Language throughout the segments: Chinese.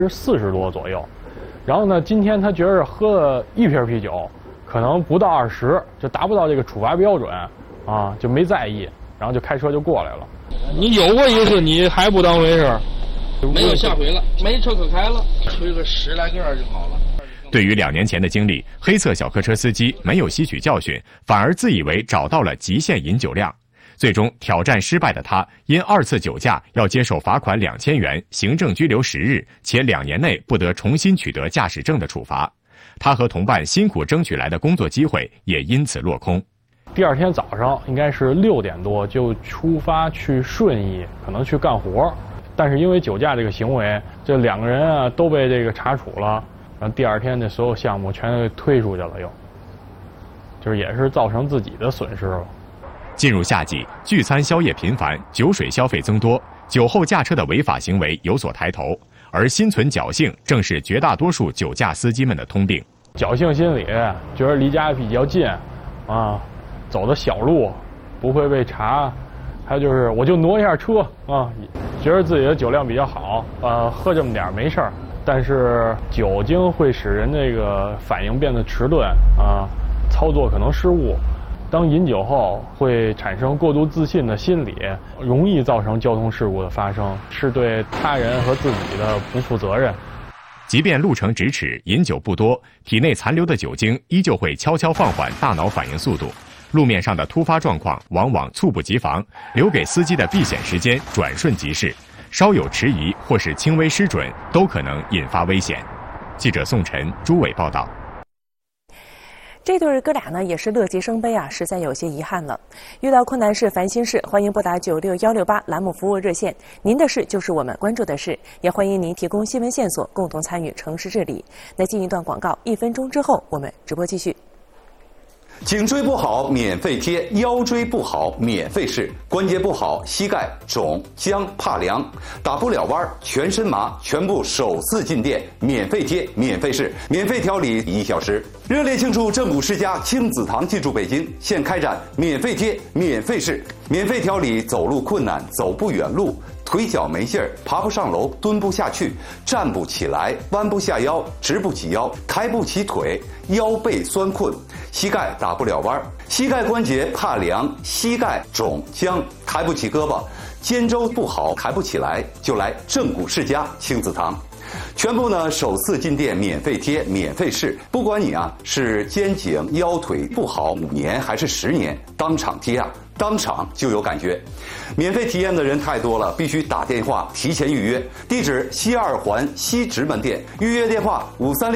是40多左右。然后呢，今天他觉得喝了1瓶啤酒，可能不到20，就达不到这个处罚标准啊，就没在意，然后就开车就过来了。 你有过一次，你还不当回事？ 没有下回了，没车可开了，吹个10来个就好了。 对于2年前的经历，黑色小客车司机没有吸取教训，反而自以为找到了极限饮酒量。最终挑战失败的他，因2次酒驾要接受罚款2000元、行政拘留10日，且2年内不得重新取得驾驶证的处罚。他和同伴辛苦争取来的工作机会也因此落空。 第2天早上应该是6点多就出发去顺义，可能去干活，但是因为酒驾这个行为，这2个人啊都被这个查处了，然后第2天的所有项目全给推出去了，就是也是造成自己的损失了。 进入夏季，聚餐宵夜频繁，酒水消费增多，酒后驾车的违法行为有所抬头，而心存侥幸正是绝大多数酒驾司机们的通病。 侥幸心理，觉得离家比较近，啊，走的小路不会被查，还有就是我就挪一下车啊，觉得自己的酒量比较好，喝这么点没事儿。但是酒精会使人这个反应变得迟钝啊，操作可能失误。当饮酒后会产生过度自信的心理，容易造成交通事故的发生，是对他人和自己的不负责任。 即便路程咫尺，饮酒不多，体内残留的酒精依旧会悄悄放缓大脑反应速度。路面上的突发状况往往猝不及防，留给司机的避险时间转瞬即逝，稍有迟疑或是轻微失准，都可能引发危险。记者宋晨、朱伟报道。 这对哥俩呢也是乐极生悲啊，实在有些遗憾了。遇到困难事、烦心事，欢迎拨打96168栏目服务热线。您的事就是我们关注的事，也欢迎您提供新闻线索，共同参与城市治理。那进一段广告，1分钟之后我们直播继续。 颈椎不好免费贴，腰椎不好免费试，关节不好膝盖肿僵怕凉打不了弯全身麻，全部首次进店免费贴免费试，免费调理1小时。热烈庆祝正骨世家亲子堂进驻北京，现开展免费贴免费试，免费调理走路困难、走不远路、腿脚没劲儿、爬不上楼、蹲不下去、站不起来、弯不下腰、直不起腰、抬不起腿、腰背酸困、膝盖打不了弯、膝盖关节怕凉、膝盖肿僵、抬不起胳膊、肩周不好抬不起来，就来正骨世家亲子堂。全部呢首次进店免费贴免费试，不管你是肩颈腰腿不好5年还是10年，当场贴当场就有感觉。免费体验的人太多了，必须打电话提前预约。地址西2环西直门店，预约电话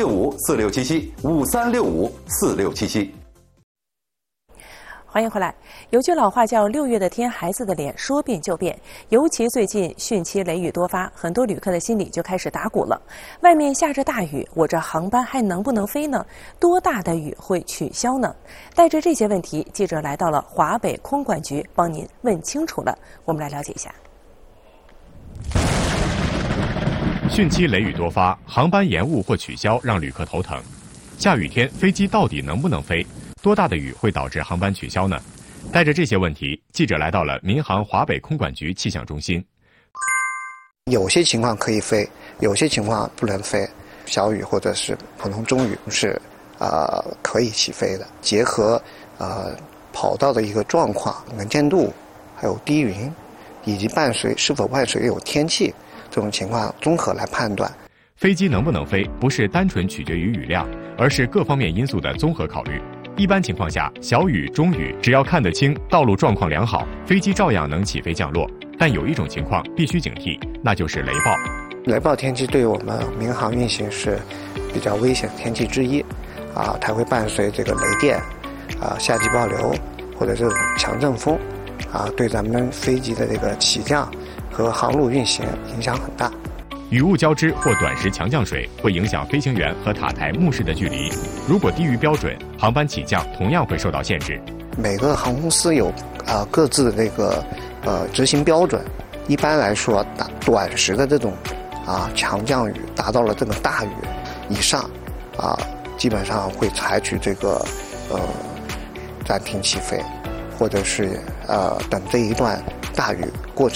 5365467753654677。 欢迎回来。有句老话叫6月的天，孩子的脸说变就变。尤其最近汛期雷雨多发，很多旅客的心里就开始打鼓了。外面下着大雨，我这航班还能不能飞呢？多大的雨会取消呢？带着这些问题，记者来到了华北空管局，帮您问清楚了。我们来了解一下。 汛期雷雨多发，航班延误或取消让旅客头疼。下雨天飞机到底能不能飞？多大的雨会导致航班取消呢？带着这些问题，记者来到了民航华北空管局气象中心。 有些情况可以飞，有些情况不能飞。小雨或者是普通中雨是可以起飞的。结合跑道的一个状况、能见度，还有低云，以及是否伴随有天气这种情况综合来判断。 飞机能不能飞，不是单纯取决于雨量，而是各方面因素的综合考虑。一般情况下，小雨、中雨，只要看得清，道路状况良好，飞机照样能起飞降落。但有一种情况必须警惕，那就是雷暴。 雷暴天气对于我们民航运行是比较危险的天气之一，它会伴随这个雷电，夏季暴流或者这种强阵风，对咱们飞机的这个起降和航路运行影响很大。 雨雾交织或短时强降水会影响飞行员和塔台目视的距离，如果低于标准，航班起降同样会受到限制。 每个航空公司有各自的这个执行标准。一般来说，短时的这种强降雨达到了这个大雨以上，基本上会采取这个暂停起飞，或者是等这一段大雨过程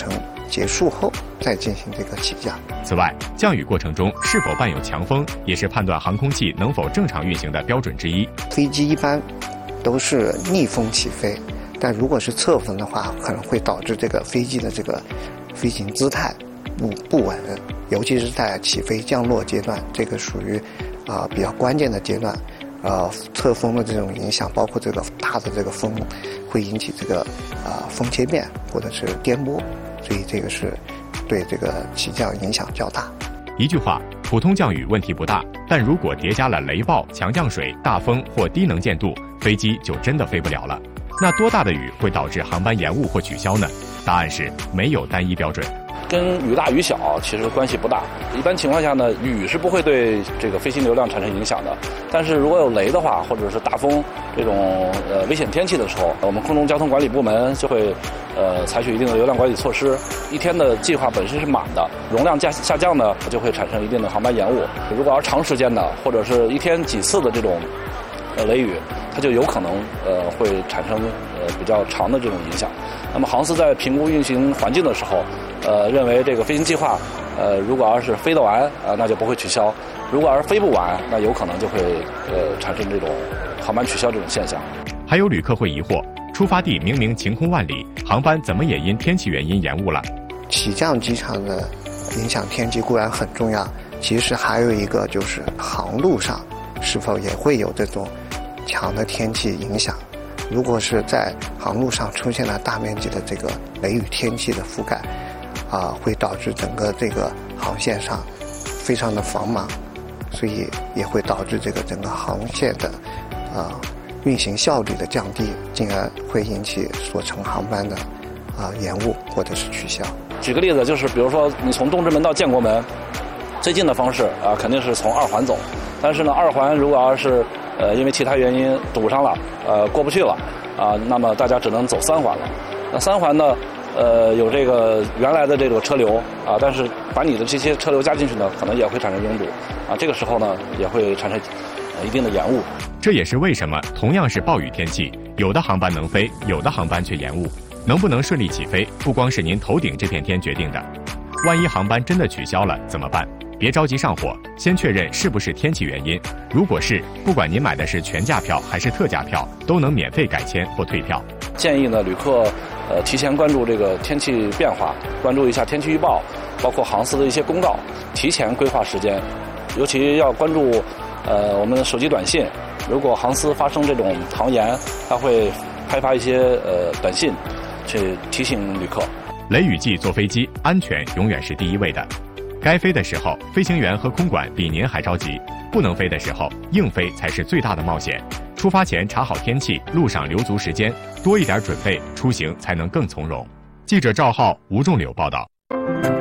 结束后再进行这个起降。 此外，降雨过程中是否伴有强风，也是判断航空器能否正常运行的标准之一。 飞机一般都是逆风起飞，但如果是侧风的话，可能会导致这个飞机的这个飞行姿态不稳，尤其是在起飞降落阶段，这个属于比较关键的阶段。侧风的这种影响，包括这个大的这个风，会引起这个风切变或者是颠簸，所以这个是对这个起降影响较大。 一句话，普通降雨问题不大，但如果叠加了雷暴、强降水、大风或低能见度，飞机就真的飞不了了。那多大的雨会导致航班延误或取消呢？答案是没有单一标准。 跟雨大雨小其实关系不大，一般情况下呢，雨是不会对这个飞行流量产生影响的。但是如果有雷的话，或者是大风这种危险天气的时候，我们空中交通管理部门就会采取一定的流量管理措施。一天的计划本身是满的，容量下降呢，就会产生一定的航班延误。如果要是长时间的，或者是一天几次的这种雷雨，它就有可能会产生比较长的这种影响。那么航司在评估运行环境的时候，认为这个飞行计划，如果要是飞得完那就不会取消；如果要是飞不完，那有可能就会产生这种航班取消这种现象。 还有旅客会疑惑，出发地明明晴空万里，航班怎么也因天气原因延误了？ 起降机场的影响天气固然很重要，其实还有一个就是航路上是否也会有这种强的天气影响。如果是在航路上出现了大面积的这个雷雨天气的覆盖，会导致整个这个航线上非常的繁忙，所以也会导致这个整个航线的运行效率的降低，进而会引起所乘航班的延误或者是取消。 举个例子，就是比如说你从东直门到建国门，最近的方式肯定是从2环走，但是呢2环如果要是因为其他原因堵上了，过不去了那么大家只能走3环了。那3环呢，有这个原来的这个车流但是把你的这些车流加进去呢，可能也会产生拥堵这个时候呢也会产生一定的延误。 这也是为什么同样是暴雨天气，有的航班能飞，有的航班却延误。能不能顺利起飞，不光是您头顶这片天决定的。万一航班真的取消了怎么办？别着急上火，先确认是不是天气原因。如果是，不管您买的是全价票还是特价票，都能免费改签或退票。 建议呢，旅客提前关注这个天气变化，关注一下天气预报，包括航司的一些公告，提前规划时间。尤其要关注我们的手机短信，如果航司发生这种航延，它会派发一些短信去提醒旅客。 雷雨季坐飞机，安全永远是第一位的。该飞的时候，飞行员和空管比您还着急；不能飞的时候，硬飞才是最大的冒险。出发前查好天气，路上留足时间，多一点准备，出行才能更从容。记者赵浩、吴仲柳报道。